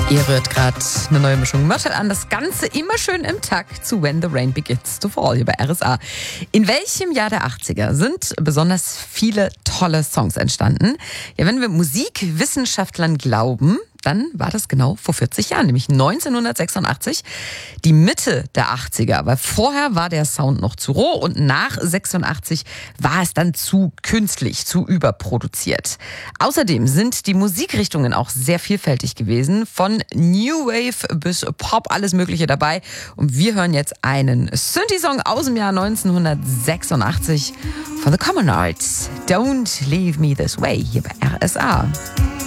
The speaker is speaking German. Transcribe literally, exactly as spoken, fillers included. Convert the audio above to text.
Ihr rührt gerade eine neue Mischung Mörtel an. Das Ganze immer schön im Takt zu When the Rain Begins to Fall hier bei R S A. In welchem Jahr der achtziger sind besonders viele tolle Songs entstanden? Ja, wenn wir Musikwissenschaftlern glauben, dann war das genau vor vierzig Jahren, nämlich neunzehnhundertsechsundachtzig, die Mitte der achtziger. Weil vorher war der Sound noch zu roh und nach sechsundachtzig war es dann zu künstlich, zu überproduziert. Außerdem sind die Musikrichtungen auch sehr vielfältig gewesen, von New Wave bis Pop, alles Mögliche dabei. Und wir hören jetzt einen Synthi-Song aus dem Jahr neunzehnhundertsechsundachtzig von The Common Arts. Don't Leave Me This Way hier bei R S A.